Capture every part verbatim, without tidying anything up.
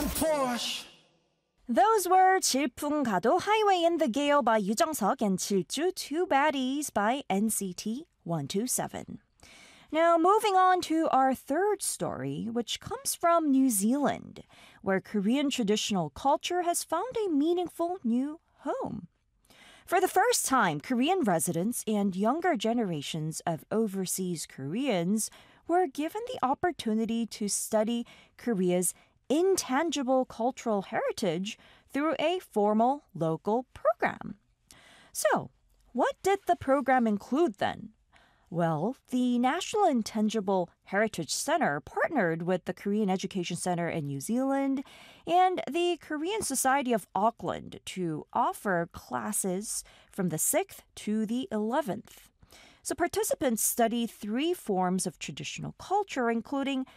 Porsche. Those were 질풍가도 Highway in the Gale by 유정석 and 질주 Two Baddies by N C T one two seven. Now, moving on to our third story, which comes from New Zealand, where Korean traditional culture has found a meaningful new home. For the first time, Korean residents and younger generations of overseas Koreans were given the opportunity to study Korea's intangible cultural heritage through a formal local program. So, what did the program include then? Well, the National Intangible Heritage Center partnered with the Korean Education Center in New Zealand and the Korean Society of Auckland to offer classes from the sixth to the eleventh. So participants study three forms of traditional culture, including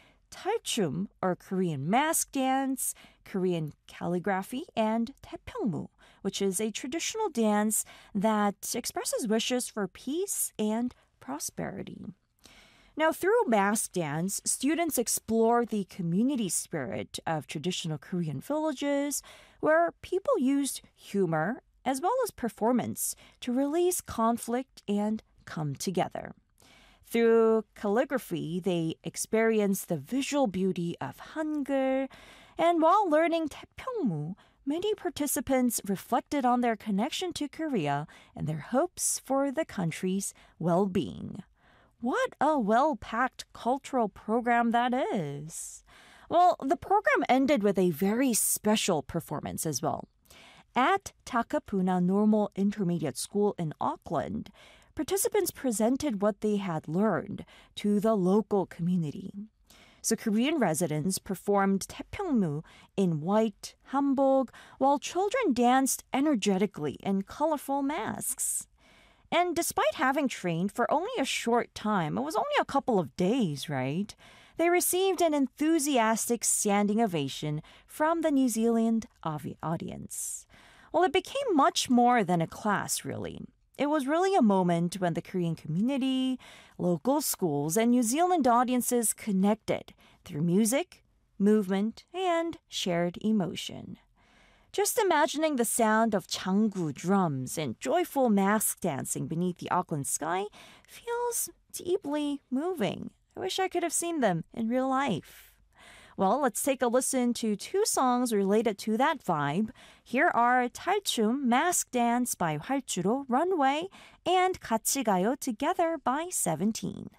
탈춤, or Korean mask dance, Korean calligraphy, and taepyeongmu, which is a traditional dance that expresses wishes for peace and prosperity. Now, through mask dance, students explore the community spirit of traditional Korean villages where people used humor as well as performance to release conflict and come together. Through calligraphy, they experience the visual beauty of Hangul, and while learning taepyeongmu, many participants reflected on their connection to Korea and their hopes for the country's well-being. What a well-packed cultural program that is! Well, the program ended with a very special performance as well. At Takapuna Normal Intermediate School in Auckland, participants presented what they had learned to the local community. So Korean residents performed taepyeongmu in white hanbok, while children danced energetically in colorful masks. And despite having trained for only a short time, it was only a couple of days, right? They received an enthusiastic standing ovation from the New Zealand audience. Well, it became much more than a class, really. It was really a moment when the Korean community, local schools, and New Zealand audiences connected through music, movement, and shared emotion. Just imagining the sound of 장구 drums and joyful mask dancing beneath the Auckland sky feels deeply moving. I wish I could have seen them in real life. Well, let's take a listen to two songs related to that vibe. Here are 탈춤, Mask Dance by 활주로, Runway, and 같이 가요 together by seventeen.